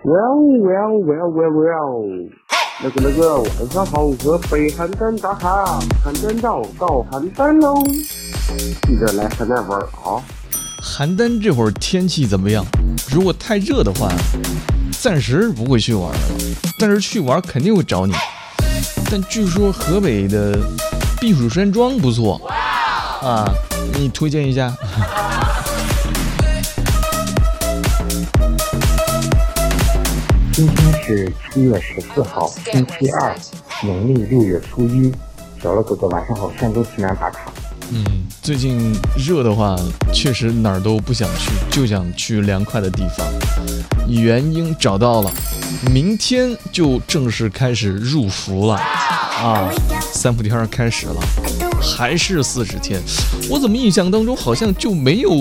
Well，那个，晚上好，和北邯郸打卡，邯郸到邯郸喽，记得来邯郸玩啊。 邯郸这会儿天气怎么样？如果太热的话，暂时不会去玩了，但是去玩肯定会找你。但据说河北的避暑山庄不错啊，你推荐一下？ 今天是7月14号，星期二，农历6月初1。小乐哥哥晚上好，上周去哪打卡？ 最近热的话，确实哪儿都不想去，就想去凉快的地方。原因找到了，明天就正式开始入伏了啊！3伏天开始了，还是40天。我怎么印象当中好像就没有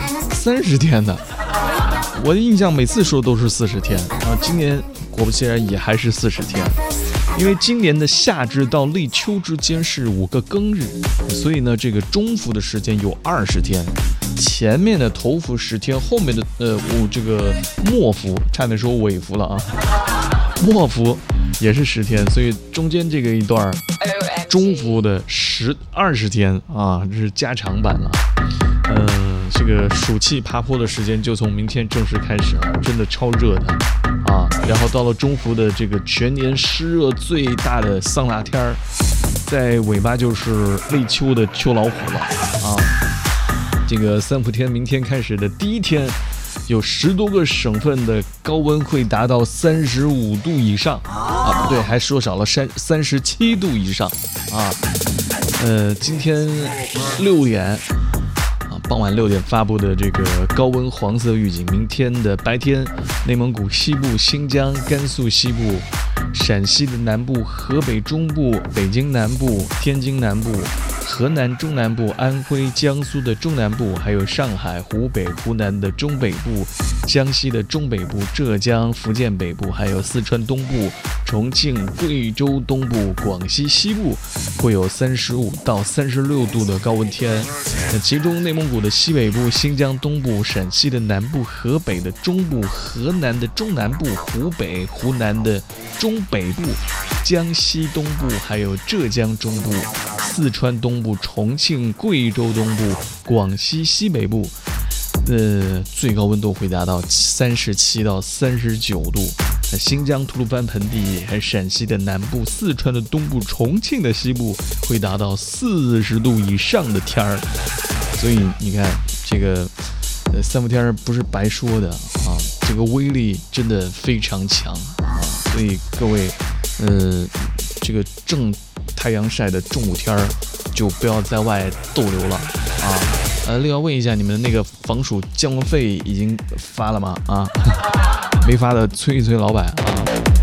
30天呢？我的印象每次说都是40天啊，今年果不其然也还是40天。因为今年的夏至到立秋之间是5个庚日，所以呢，这个中伏的时间有20天，前面的头伏10天，后面的这个末伏，差点说尾伏了啊，末伏也是10天，所以中间这个一段中伏的20天啊，这是加长版了。这个暑气爬坡的时间就从明天正式开始了，真的超热的啊！然后到了中伏的这个全年湿热最大的桑拿天儿，在尾巴就是立秋的秋老虎了啊！这个3伏天明天开始的第一天，有10多个省份的高温会达到35度以上啊，不对，还说少了37度以上啊！今天6点。傍晚6点发布的这个高温黄色预警，明天的白天，内蒙古西部、新疆、甘肃西部、陕西的南部、河北中部、北京南部、天津南部、河南中南部、安徽、江苏的中南部，还有上海、湖北、湖南的中北部、江西的中北部、浙江、福建北部，还有四川东部、重庆、贵州东部、广西西部，会有35到36度的高温天。其中内蒙古的西北部、新疆东部、陕西的南部、河北的中部、河南的中南部、湖北、湖南的中北部、江西东部，还有浙江中部、四川东部、重庆、贵州东部、广西西北部，最高温度会达到37到39度。新疆吐鲁番盆地，还陕西的南部、四川的东部、重庆的西部会达到40度以上的天儿。所以你看，这个3伏天不是白说的啊，这个威力真的非常强啊。所以各位，这个正太阳晒的中午天儿，就不要在外逗留了啊。另外问一下，你们那个防暑降温费已经发了吗？啊，没发的催一催老板啊。